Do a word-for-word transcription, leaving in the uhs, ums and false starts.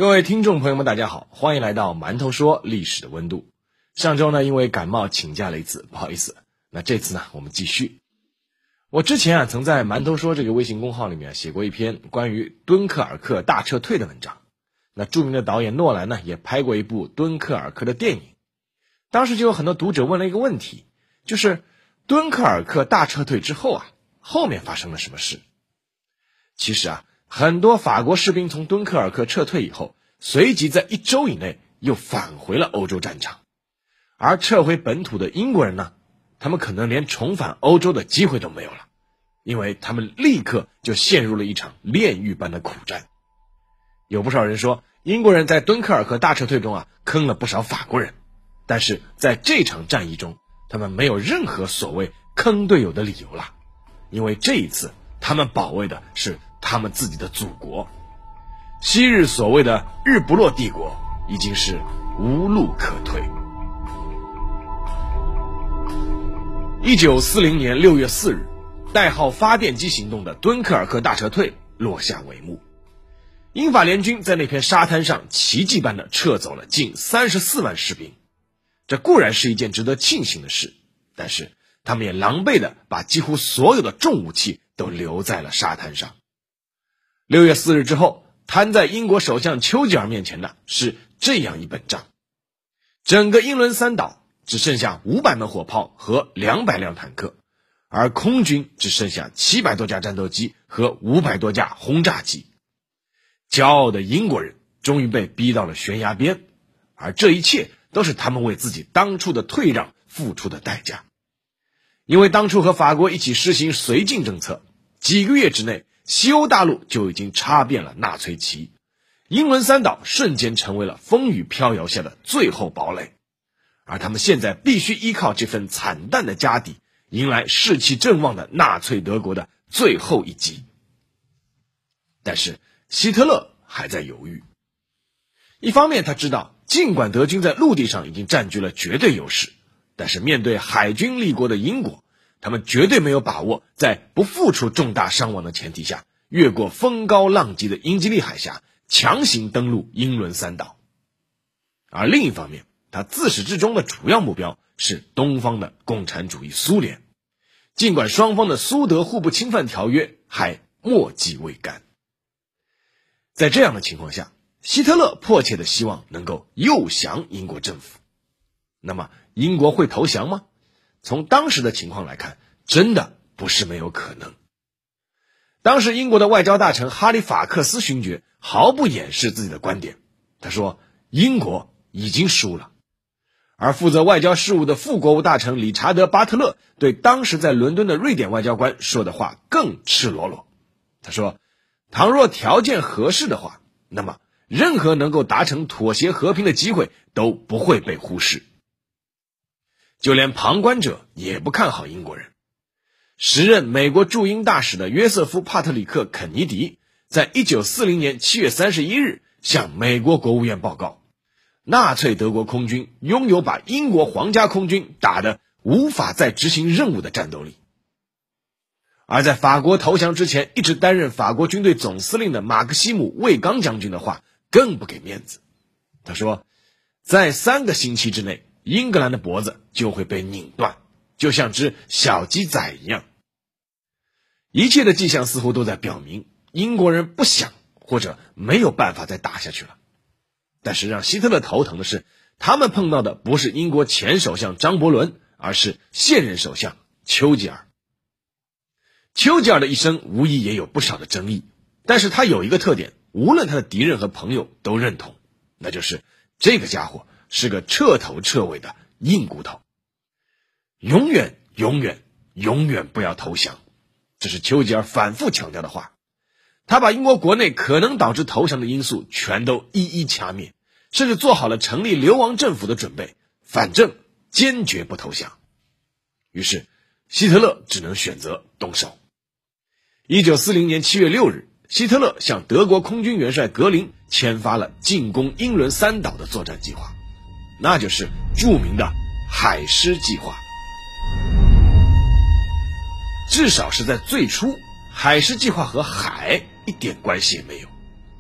各位听众朋友们大家好，欢迎来到馒头说历史的温度。上周呢因为感冒请假了一次，不好意思，那这次呢我们继续。我之前啊曾在馒头说这个微信公号里面写过一篇关于敦刻尔克大撤退的文章，那著名的导演诺兰呢也拍过一部敦刻尔克的电影。当时就有很多读者问了一个问题，就是敦刻尔克大撤退之后啊后面发生了什么事。其实啊很多法国士兵从敦刻尔克撤退以后，随即在一周以内又返回了欧洲战场。而撤回本土的英国人呢，他们可能连重返欧洲的机会都没有了，因为他们立刻就陷入了一场炼狱般的苦战。有不少人说，英国人在敦刻尔克大撤退中啊坑了不少法国人，但是在这场战役中，他们没有任何所谓坑队友的理由了，因为这一次他们保卫的是他们自己的祖国。昔日所谓的日不落帝国已经是无路可退。一九四零年六月四日，代号发电机行动的敦刻尔克大撤退落下帷幕。英法联军在那片沙滩上奇迹般的撤走了近三十四万士兵，这固然是一件值得庆幸的事，但是他们也狼狈的把几乎所有的重武器都留在了沙滩上。六月四日之后，摊在英国首相丘吉尔面前的是这样一本账：整个英伦三岛只剩下五百门火炮和两百辆坦克，而空军只剩下七百多架战斗机和五百多架轰炸机。骄傲的英国人终于被逼到了悬崖边，而这一切都是他们为自己当初的退让付出的代价。因为当初和法国一起实行绥靖政策，几个月之内西欧大陆就已经插遍了纳粹旗，英伦三岛瞬间成为了风雨飘摇下的最后堡垒，而他们现在必须依靠这份惨淡的家底，迎来士气正旺的纳粹德国的最后一击。但是希特勒还在犹豫。一方面他知道，尽管德军在陆地上已经占据了绝对优势，但是面对海军立国的英国，他们绝对没有把握在不付出重大伤亡的前提下，越过风高浪急的英吉利海峡，强行登陆英伦三岛。而另一方面，他自始至终的主要目标是东方的共产主义苏联，尽管双方的苏德互不侵犯条约还墨迹未干。在这样的情况下，希特勒迫切的希望能够诱降英国政府。那么英国会投降吗？从当时的情况来看，真的不是没有可能。当时英国的外交大臣哈里法克斯勋爵毫不掩饰自己的观点，他说英国已经输了。而负责外交事务的副国务大臣理查德·巴特勒对当时在伦敦的瑞典外交官说的话更赤裸裸。他说，倘若条件合适的话，那么任何能够达成妥协和平的机会都不会被忽视。就连旁观者也不看好英国人。时任美国驻英大使的约瑟夫·帕特里克·肯尼迪在一九四零年七月三十一日向美国国务院报告，纳粹德国空军拥有把英国皇家空军打得无法再执行任务的战斗力。而在法国投降之前一直担任法国军队总司令的马克西姆·卫刚将军的话更不给面子。他说，在三个星期之内，英格兰的脖子就会被拧断，就像只小鸡仔一样。一切的迹象似乎都在表明，英国人不想或者没有办法再打下去了。但是让希特勒头疼的是，他们碰到的不是英国前首相张伯伦，而是现任首相丘吉尔。丘吉尔的一生无疑也有不少的争议，但是他有一个特点，无论他的敌人和朋友都认同，那就是这个家伙是个彻头彻尾的硬骨头。永远永远永远不要投降，这是丘吉尔反复强调的话。他把英国国内可能导致投降的因素全都一一掐灭，甚至做好了成立流亡政府的准备，反正坚决不投降。于是希特勒只能选择动手。一九四零年七月六日，希特勒向德国空军元帅格林签发了进攻英伦三岛的作战计划，那就是著名的海狮计划。至少是在最初，海狮计划和海一点关系也没有。